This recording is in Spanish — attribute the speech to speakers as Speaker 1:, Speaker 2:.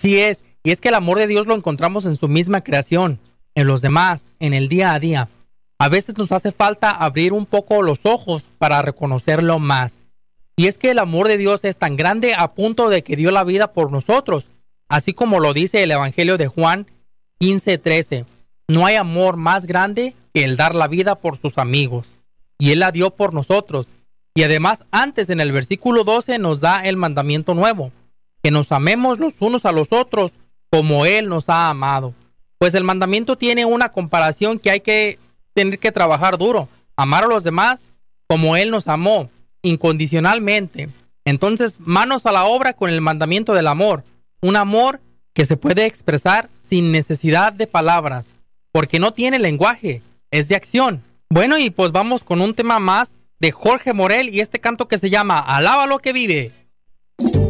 Speaker 1: Así es, y es que el amor de Dios lo encontramos en su misma creación, en los demás, en el día a día. A veces nos hace falta abrir un poco los ojos para reconocerlo más. Y es que el amor de Dios es tan grande a punto de que dio la vida por nosotros, así como lo dice el Evangelio de Juan 15:13. No hay amor más grande que el dar la vida por sus amigos. Y Él la dio por nosotros. Y además, antes en el versículo 12 nos da el mandamiento nuevo, que nos amemos los unos a los otros como Él nos ha amado. Pues el mandamiento tiene una comparación que hay que tener que trabajar duro. Amar a los demás como Él nos amó, incondicionalmente. Entonces, manos a la obra con el mandamiento del amor. Un amor que se puede expresar sin necesidad de palabras, porque no tiene lenguaje, es de acción. Bueno, y pues vamos con un tema más de Jorge Morel y este canto que se llama Alaba lo que vive.